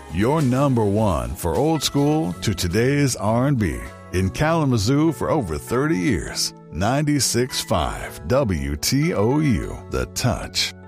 Your number one for old school to today's R&B. In Kalamazoo for over 30 years. 96.5 WTOU, The Touch.